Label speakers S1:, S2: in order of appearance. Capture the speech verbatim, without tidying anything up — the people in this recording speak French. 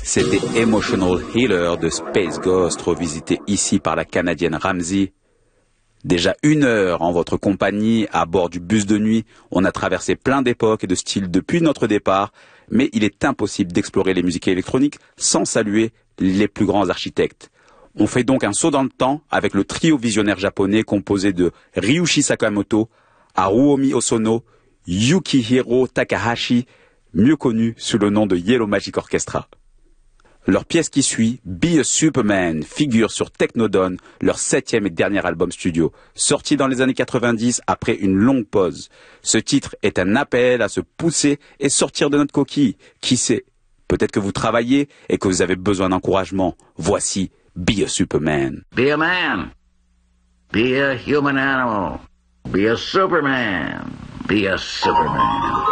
S1: C'était Emotional Healer de Space Ghost, revisité ici par la Canadienne Ramsey. Déjà une heure en votre compagnie, à bord du bus de nuit, on a traversé plein d'époques et de styles depuis notre départ, mais il est impossible d'explorer les musiques électroniques sans saluer les plus grands architectes. On fait donc un saut dans le temps avec le trio visionnaire japonais composé de Ryuichi Sakamoto, Haruomi Hosono, Yukihiro Takahashi, mieux connu sous le nom de Yellow Magic Orchestra. Leur pièce qui suit, Be a Superman, figure sur Technodon, leur septième et dernier album studio, sorti dans les années quatre-vingt-dix après une longue pause. Ce titre est un appel à se pousser et sortir de notre coquille. Qui sait? Peut-être que vous travaillez et que vous avez besoin d'encouragement. Voici Be a Superman.
S2: Be a man. Be a human animal. Be a Superman. Be a Superman.